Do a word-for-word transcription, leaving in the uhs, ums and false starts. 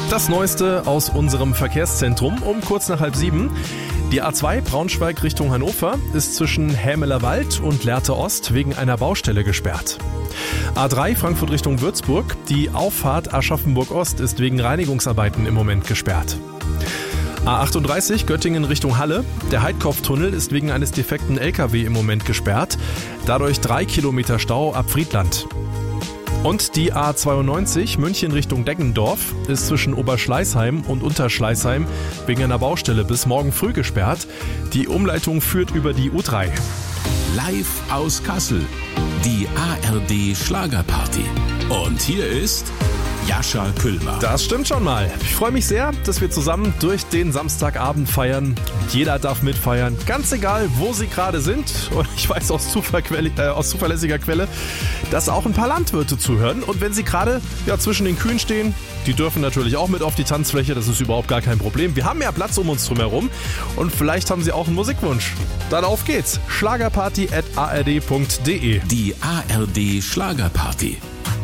Das Neueste aus unserem Verkehrszentrum um kurz nach halb sieben. Die A zwei Braunschweig Richtung Hannover ist zwischen Hämelerwald und Lehrte Ost wegen einer Baustelle gesperrt. A drei Frankfurt Richtung Würzburg. Die Auffahrt Aschaffenburg Ost ist wegen Reinigungsarbeiten im Moment gesperrt. A achtunddreißig Göttingen Richtung Halle. Der Heidkopftunnel ist wegen eines defekten L K W im Moment gesperrt. Dadurch drei Kilometer Stau ab Friedland. Und die A zweiundneunzig München Richtung Deggendorf ist zwischen Oberschleißheim und Unterschleißheim wegen einer Baustelle bis morgen früh gesperrt. Die Umleitung führt über die U drei. Live aus Kassel, die A R D Schlagerparty. Und hier ist Jascha Küllmer. Das stimmt schon mal. Ich freue mich sehr, dass wir zusammen durch den Samstagabend feiern. Und jeder darf mitfeiern, ganz egal, wo sie gerade sind. Und ich weiß aus, Zuverquelle, äh, aus zuverlässiger Quelle, dass auch ein paar Landwirte zuhören. Und wenn sie gerade ja, zwischen den Kühen stehen, die dürfen natürlich auch mit auf die Tanzfläche. Das ist überhaupt gar kein Problem. Wir haben mehr Platz um uns drum herum. Und vielleicht haben sie auch einen Musikwunsch. Dann auf geht's. Schlagerparty at a r d punkt d e. Die A R D Schlagerparty.